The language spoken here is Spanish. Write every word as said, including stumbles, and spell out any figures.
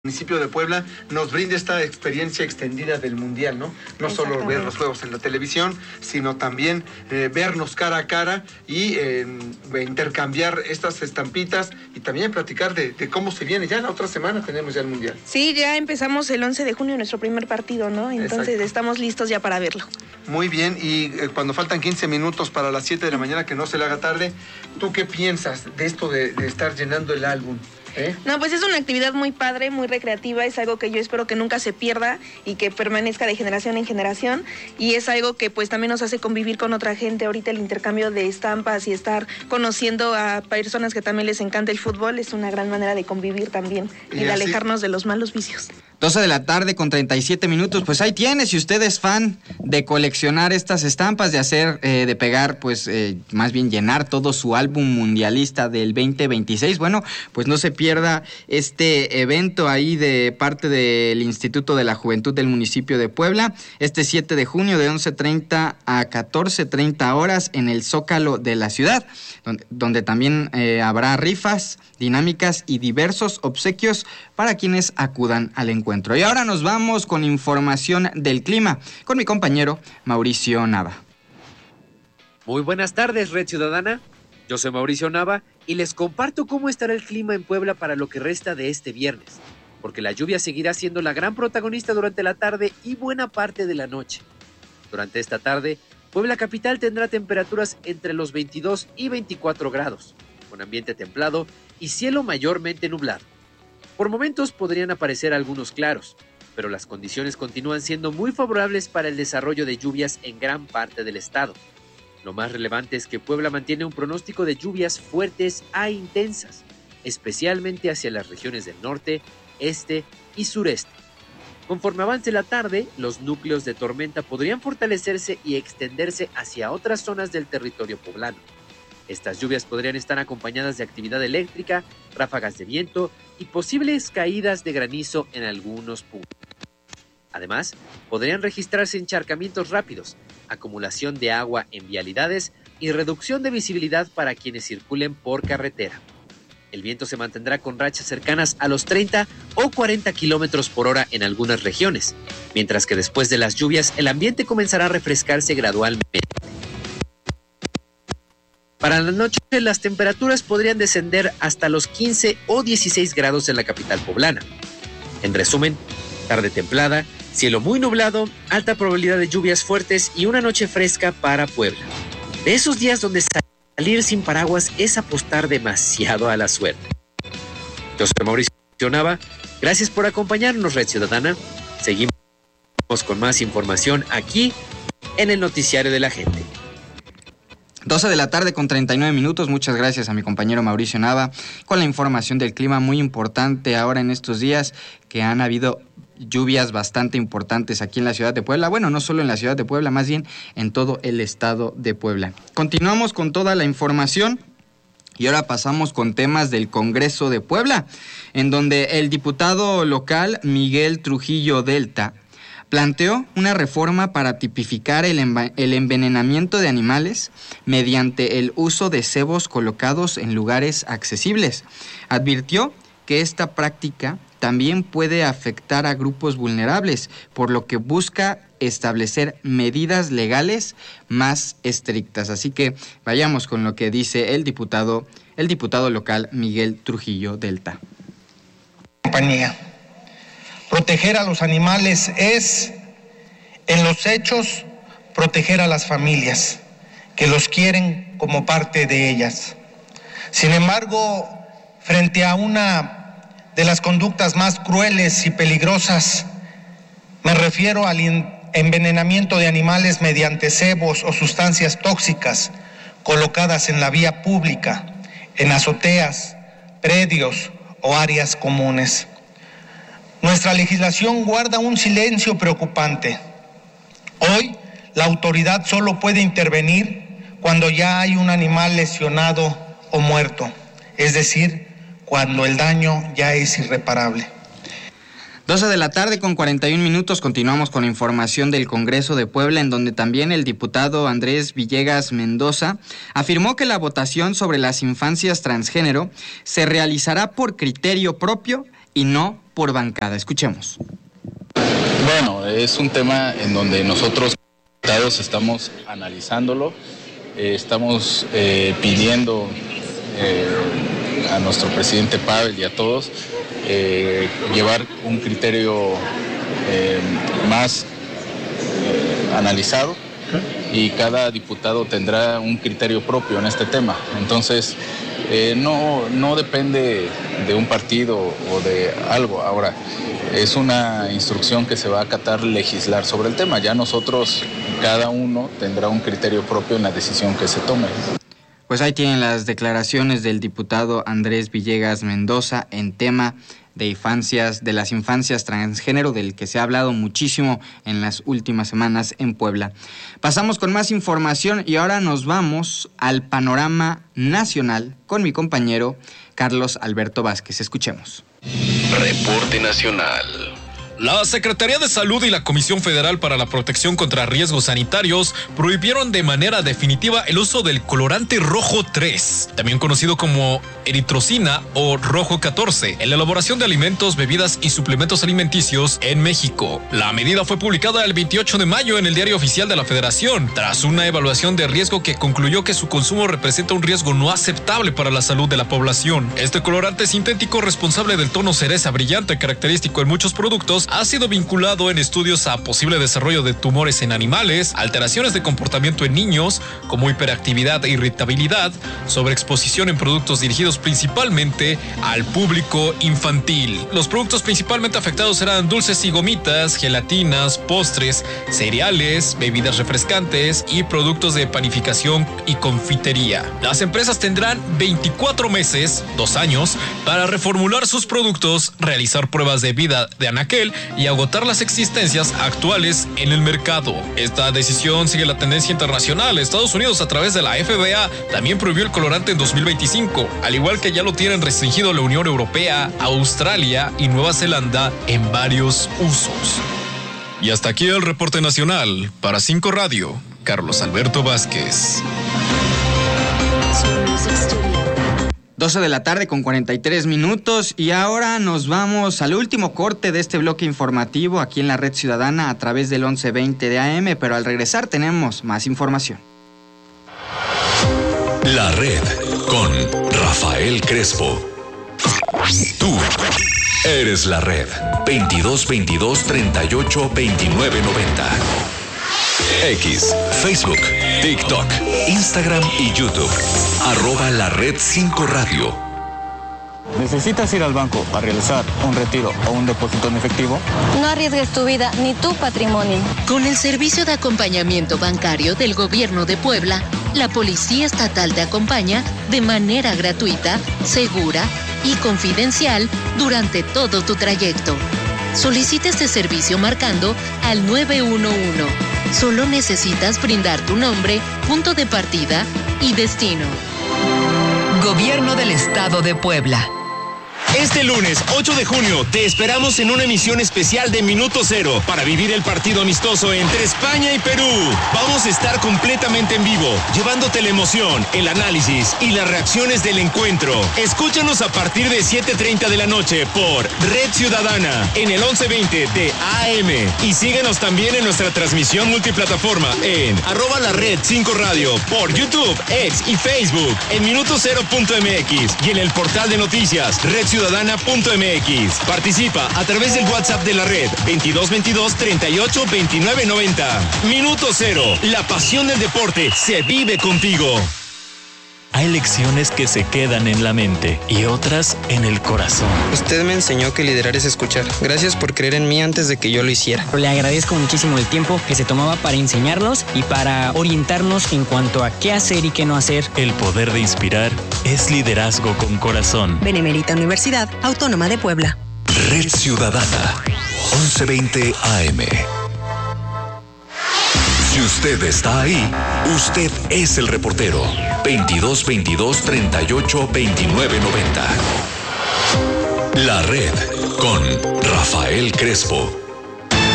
Municipio de Puebla nos brinda esta experiencia extendida del Mundial, ¿no? No solo ver los juegos en la televisión, sino también eh, vernos cara a cara y eh, intercambiar estas estampitas y también platicar de, de cómo se viene. Ya la otra semana tenemos ya el Mundial. Sí, ya empezamos el once de junio nuestro primer partido, ¿no? Entonces Exacto. estamos listos ya para verlo. Muy bien, y eh, cuando faltan quince minutos para las siete de la mañana, que no se le haga tarde, ¿tú qué piensas de esto de, de estar llenando el álbum? ¿Eh? No, pues es una actividad muy padre, muy recreativa, es algo que yo espero que nunca se pierda y que permanezca de generación en generación, y es algo que pues también nos hace convivir con otra gente. Ahorita el intercambio de estampas y estar conociendo a personas que también les encanta el fútbol es una gran manera de convivir también y, y de así... alejarnos de los malos vicios. doce de la tarde con treinta y siete minutos, pues ahí tiene, si usted es fan de coleccionar estas estampas, de hacer, eh, de pegar, pues eh, más bien llenar todo su álbum mundialista del veinte veintiséis, bueno, pues no se pierda este evento ahí de parte del Instituto de la Juventud del municipio de Puebla, este siete de junio de once treinta a catorce treinta horas en el Zócalo de la ciudad, donde, donde también eh, habrá rifas, dinámicas y diversos obsequios para quienes acudan al encuentro. Y ahora nos vamos con información del clima, con mi compañero Mauricio Nava. Muy buenas tardes, Red Ciudadana. Yo soy Mauricio Nava y les comparto cómo estará el clima en Puebla para lo que resta de este viernes, porque la lluvia seguirá siendo la gran protagonista durante la tarde y buena parte de la noche. Durante esta tarde, Puebla capital tendrá temperaturas entre los veintidós y veinticuatro grados, con ambiente templado y cielo mayormente nublado. Por momentos podrían aparecer algunos claros, pero las condiciones continúan siendo muy favorables para el desarrollo de lluvias en gran parte del estado. Lo más relevante es que Puebla mantiene un pronóstico de lluvias fuertes a intensas, especialmente hacia las regiones del norte, este y sureste. Conforme avance la tarde, los núcleos de tormenta podrían fortalecerse y extenderse hacia otras zonas del territorio poblano. Estas lluvias podrían estar acompañadas de actividad eléctrica, ráfagas de viento y posibles caídas de granizo en algunos puntos. Además, podrían registrarse encharcamientos rápidos, acumulación de agua en vialidades y reducción de visibilidad para quienes circulen por carretera. El viento se mantendrá con rachas cercanas a los treinta o cuarenta kilómetros por hora en algunas regiones, mientras que después de las lluvias el ambiente comenzará a refrescarse gradualmente. Para la noche, las temperaturas podrían descender hasta los quince o dieciséis grados en la capital poblana. En resumen, tarde templada, cielo muy nublado, alta probabilidad de lluvias fuertes y una noche fresca para Puebla. De esos días donde salir sin paraguas es apostar demasiado a la suerte. Yo soy Mauricio Nava, gracias por acompañarnos, Red Ciudadana. Seguimos con más información aquí en el Noticiario de la Gente. doce de la tarde con treinta y nueve minutos, muchas gracias a mi compañero Mauricio Nava con la información del clima muy importante ahora en estos días que han habido lluvias bastante importantes aquí en la ciudad de Puebla, bueno, no solo en la ciudad de Puebla, más bien en todo el estado de Puebla. Continuamos con toda la información y ahora pasamos con temas del Congreso de Puebla, en donde el diputado local Miguel Trujillo Delta planteó una reforma para tipificar el, env- el envenenamiento de animales mediante el uso de cebos colocados en lugares accesibles. Advirtió que esta práctica también puede afectar a grupos vulnerables, por lo que busca establecer medidas legales más estrictas. Así que vayamos con lo que dice el diputado, el diputado local Miguel Trujillo Delta. Compañía. Proteger a los animales es, en los hechos, proteger a las familias que los quieren como parte de ellas. Sin embargo, frente a una de las conductas más crueles y peligrosas, me refiero al envenenamiento de animales mediante cebos o sustancias tóxicas colocadas en la vía pública, en azoteas, predios o áreas comunes. Nuestra legislación guarda un silencio preocupante. Hoy, la autoridad solo puede intervenir cuando ya hay un animal lesionado o muerto, es decir, cuando el daño ya es irreparable. doce de la tarde con cuarenta y un minutos, continuamos con información del Congreso de Puebla, en donde también el diputado Andrés Villegas Mendoza afirmó que la votación sobre las infancias transgénero se realizará por criterio propio y no por por bancada. Escuchemos. Bueno, es un tema en donde nosotros estamos analizándolo, eh, estamos eh, pidiendo eh, a nuestro presidente Pavel y a todos eh, llevar un criterio eh, más eh, analizado, y cada diputado tendrá un criterio propio en este tema. Entonces, eh, no, no depende de un partido o de algo. Ahora, es una instrucción que se va a acatar legislar sobre el tema. Ya nosotros, cada uno tendrá un criterio propio en la decisión que se tome. Pues ahí tienen las declaraciones del diputado Andrés Villegas Mendoza en tema de infancias, de las infancias transgénero, del que se ha hablado muchísimo en las últimas semanas en Puebla. Pasamos con más información y ahora nos vamos al panorama nacional con mi compañero Carlos Alberto Vázquez. Escuchemos. Reporte Nacional. La Secretaría de Salud y la Comisión Federal para la Protección contra Riesgos Sanitarios prohibieron de manera definitiva el uso del colorante rojo tres, también conocido como eritrocina o rojo catorce, en la elaboración de alimentos, bebidas y suplementos alimenticios en México. La medida fue publicada el veintiocho de mayo en el Diario Oficial de la Federación, tras una evaluación de riesgo que concluyó que su consumo representa un riesgo no aceptable para la salud de la población. Este colorante sintético, responsable del tono cereza brillante característico en muchos productos, ha sido vinculado en estudios a posible desarrollo de tumores en animales, alteraciones de comportamiento en niños, como hiperactividad e irritabilidad, sobreexposición en productos dirigidos principalmente al público infantil. Los productos principalmente afectados serán dulces y gomitas, gelatinas, postres, cereales, bebidas refrescantes y productos de panificación y confitería. Las empresas tendrán veinticuatro meses, dos años, para reformular sus productos, realizar pruebas de vida de anaquel y agotar las existencias actuales en el mercado. Esta decisión sigue la tendencia internacional. Estados Unidos, a través de la F D A, también prohibió el colorante en dos mil veinticinco, al igual que ya lo tienen restringido la Unión Europea, Australia y Nueva Zelanda en varios usos. Y hasta aquí el reporte nacional. Para cinco Radio, Carlos Alberto Vázquez. doce de la tarde con cuarenta y tres minutos y ahora nos vamos al último corte de este bloque informativo aquí en la Red Ciudadana a través del once veinte de A M, pero al regresar tenemos más información. La Red con Rafael Crespo. Tú eres la Red. veintidós veintidós treinta y ocho veintinueve noventa. X, Facebook, TikTok, Instagram y YouTube. Arroba la Red cinco Radio. ¿Necesitas ir al banco a realizar un retiro o un depósito en efectivo? No arriesgues tu vida ni tu patrimonio. Con el servicio de acompañamiento bancario del Gobierno de Puebla, la Policía Estatal te acompaña de manera gratuita, segura y confidencial durante todo tu trayecto. Solicita este servicio marcando al nueve uno uno. Solo necesitas brindar tu nombre, punto de partida y destino. Gobierno del Estado de Puebla. Este lunes, ocho de junio, te esperamos en una emisión especial de Minuto Cero para vivir el partido amistoso entre España y Perú. Vamos a estar completamente en vivo, llevándote la emoción, el análisis y las reacciones del encuentro. Escúchanos a partir de siete treinta de la noche por Red Ciudadana en el once veinte de A M. Y síguenos también en nuestra transmisión multiplataforma en arroba la Red cinco Radio por YouTube, X y Facebook, en minuto cero punto m x y en el portal de noticias Red Ciudadana. Ciudadana punto m x. Participa a través del WhatsApp de la red veintidós veintidós treinta y ocho veintinueve noventa. Minuto Cero. La pasión del deporte se vive contigo. Hay lecciones que se quedan en la mente y otras en el corazón. Usted me enseñó que liderar es escuchar. Gracias por creer en mí antes de que yo lo hiciera. Le agradezco muchísimo el tiempo que se tomaba para enseñarnos y para orientarnos en cuanto a qué hacer y qué no hacer. El poder de inspirar es liderazgo con corazón. Benemérita Universidad Autónoma de Puebla. Red Ciudadana, once veinte A M. Si usted está ahí, usted es el reportero. veintidós veintidós treinta y ocho veintinueve noventa. La Red con Rafael Crespo.